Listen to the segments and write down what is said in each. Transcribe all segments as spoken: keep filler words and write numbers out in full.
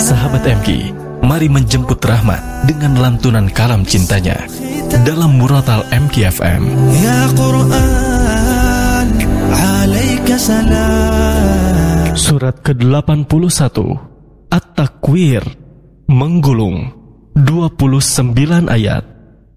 Sahabat M K, mari menjemput rahmat dengan lantunan kalam cintanya dalam Muratal M K F M. Ya Quran, alaika salam. Surat ke delapan puluh satu, At-Takwir, menggulung, dua puluh sembilan ayat.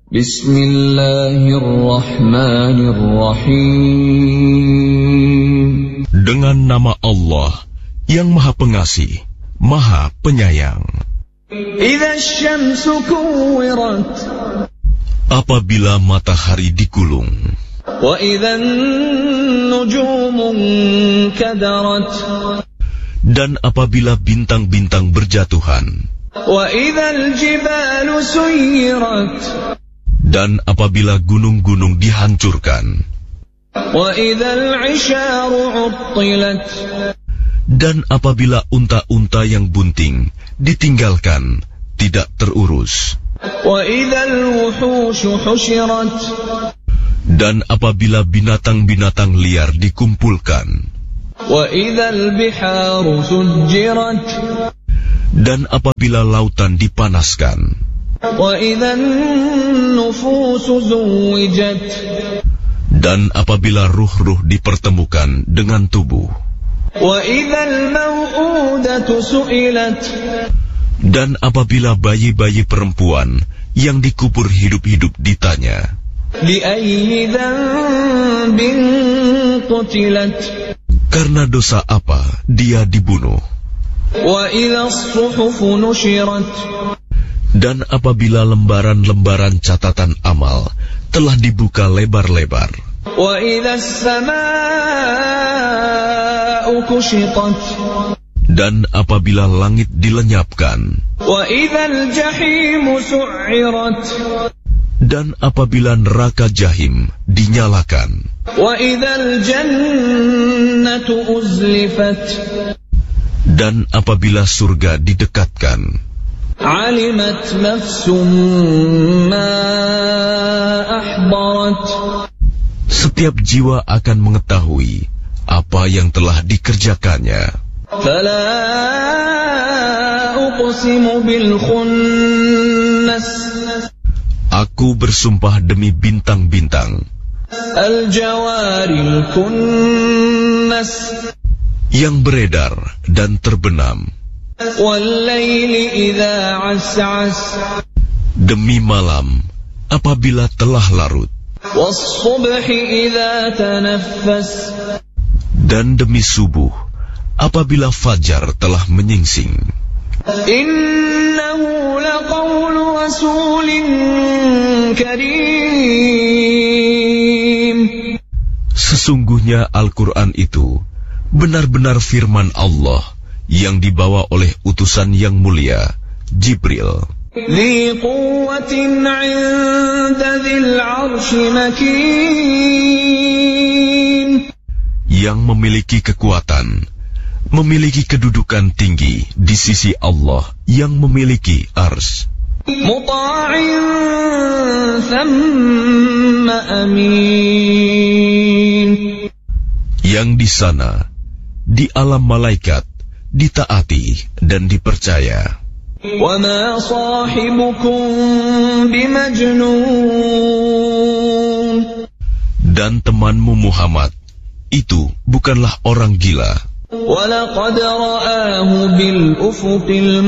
Bismillahirrahmanirrahim. Dengan nama Allah yang Maha Pengasih, Maha Penyayang. Idza asy-syamsu kuwirat. Apabila matahari digulung. Wa idzan nujumu kadarat. Dan apabila bintang-bintang berjatuhan. Wa idzal jibalu suyirat. Dan apabila gunung-gunung dihancurkan. Wa idzal 'isharu 'uttilat. Dan apabila unta-unta yang bunting ditinggalkan, tidak terurus. Wa idzal wuhushu husyirat. Dan apabila binatang-binatang liar dikumpulkan. Wa idzal biharu sujjirat. Dan apabila lautan dipanaskan. Wa idzan nufusu zuwijat. Dan apabila ruh-ruh dipertemukan dengan tubuh. Wa idzal mau'udatu su'ilat. Dan apabila bayi-bayi perempuan yang dikubur hidup-hidup ditanya. Li ayyi dzambin qutilat. Karena dosa apa dia dibunuh. Wa idzas suhufu nushirat. Dan apabila lembaran-lembaran catatan amal telah dibuka lebar-lebar. Wa idzas samaa'u kushitat. Dan apabila langit dilenyapkan. Wa idzal jahimu su'irat. Dan apabila neraka jahim dinyalakan. Wa idzal jannatu uzlifat. Dan apabila surga didekatkan. Alimat nafsum ma ahdarat. Setiap jiwa akan mengetahui apa yang telah dikerjakannya. Fala uqsimu bil khunnas. Aku bersumpah demi bintang-bintang. Al jawaril kunnas. Yang beredar dan terbenam. Wal laili idza as'as. Demi malam apabila telah larut. Was subhi idza tanaffas. Dan demi subuh apabila fajar telah menyingsing. Innahu laqawlu rasulin karim. Sesungguhnya Al-Quran itu benar-benar firman Allah yang dibawa oleh utusan yang mulia, Jibril. Dhi quwwatin 'inda dzil 'arsy makin. Yang memiliki kekuatan, memiliki kedudukan tinggi di sisi Allah yang memiliki ars. Muta'in thamma amin. Yang di sana, di alam malaikat, ditaati dan dipercaya. Wa ma sahibukum bimajnun. Dan temanmu Muhammad itu bukanlah orang gila. Wa laqad ra'ahu bil ufuqil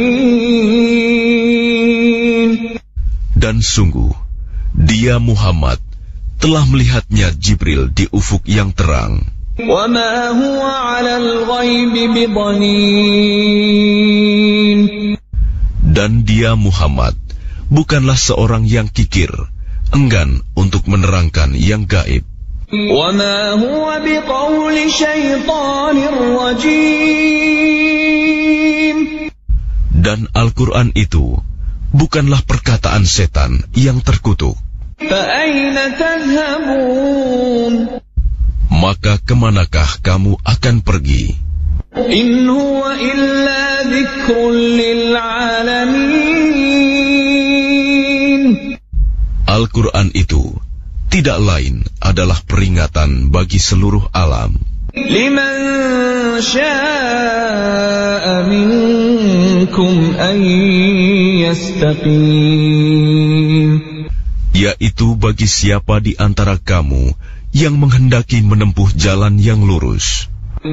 mubin. Dan sungguh, dia Muhammad telah melihatnya Jibril di ufuk yang terang. Wa ma huwa 'alal ghaibi bidhanin. Dan dia Muhammad bukanlah seorang yang kikir, enggan untuk menerangkan yang gaib. Wa ma huwa biqauli syaitanir rajim. Dan Al-Quran itu bukanlah perkataan setan yang terkutuk. Fa aina tadhhabun. Maka kemanakah kamu akan pergi? In huwa illa dzikrun lil alamin. Al-Quran itu tidak lain adalah peringatan bagi seluruh alam. Liman syaa'a minkum منكم أن يستقيم. Yaitu bagi siapa di antara kamu yang menghendaki menempuh jalan yang lurus.